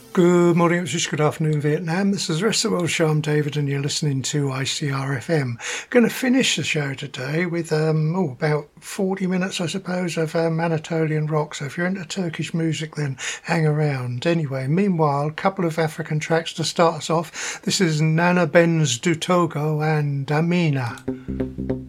Good morning, it's good afternoon, Vietnam. This is the Rest of the World Show. I'm David, and you're listening to ICRFM. Going to finish the show today with about 40 minutes, I suppose, of Anatolian rock. So if you're into Turkish music, then hang around. Anyway, meanwhile, a couple of African tracks to start us off. This is Nana Benz Dutogo and Amina.